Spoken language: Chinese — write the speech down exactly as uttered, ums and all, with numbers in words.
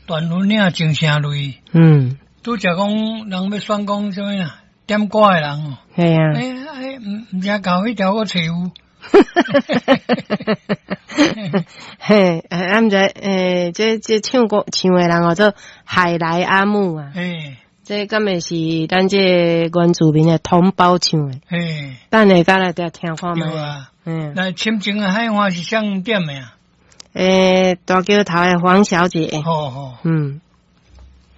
段文岭真声类， 嗯， 拄则讲人要选讲什么啊？点歌的人哦， 系啊， 哎哎，唔唔知搞迄条我找有。 嘿，啊，毋知诶，这这唱歌唱的人叫做海来阿木啊， 诶， 这敢会是咱这原住民的同胞唱的？ 诶， 等下甲来听听看觅。 有啊， 嗯， 那深情的海花是啥点的啊？ 诶，大桥头的黄小姐， 好好， 嗯，